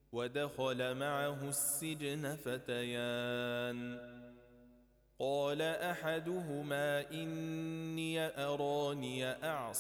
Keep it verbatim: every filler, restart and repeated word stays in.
ودخل معه السجن فتيان قال أحدهما إني أراني أعصر